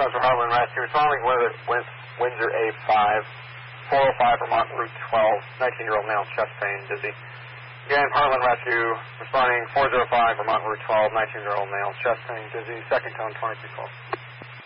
tones for Heartland Rescue. Responding with Windsor A5, 405 Vermont Route 12, 19-year-old male, chest pain, dizzy. Again, Heartland Rescue, responding 405 Vermont Route 12, 19-year-old male, chest pain, dizzy, second tone, 2312.